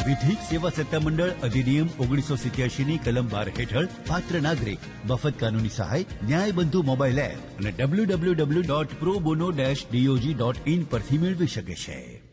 વિધિક સેવા સત્તામંડળ અધિનિયમ 1987ની કલમ 12 હેઠળ પાત્ર નાગરિક મફત કાનૂની સહાય ન્યાય બંધુ મોબાઈલ એપ અને www.probono-dog.in પરથી મેળવી શકે છે.